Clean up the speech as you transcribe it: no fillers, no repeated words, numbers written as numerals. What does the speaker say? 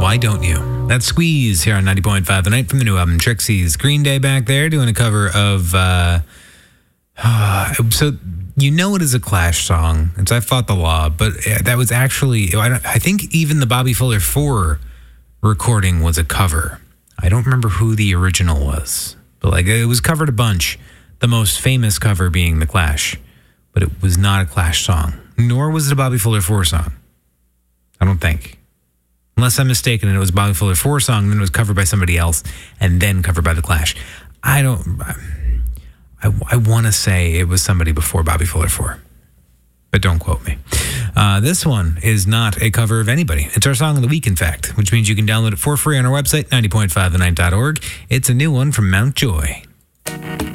Why Don't You? That's Squeeze here on 90.5 The Night from the new album Trixie's. Green Day back there doing a cover of, so you know it is a Clash song. It's I Fought the Law, but that was actually, I think even the Bobby Fuller 4 recording was a cover. I don't remember who the original was, but like it was covered a bunch. The most famous cover being The Clash, but it was not a Clash song, nor was it a Bobby Fuller 4 song. I don't think. Unless I'm mistaken, and it was a Bobby Fuller 4 song, then it was covered by somebody else, and then covered by The Clash. I want to say it was somebody before Bobby Fuller 4, but don't quote me. This one is not a cover of anybody. It's our song of the week, in fact, which means you can download it for free on our website, 90.5thenight.org. It's a new one from Mount Joy.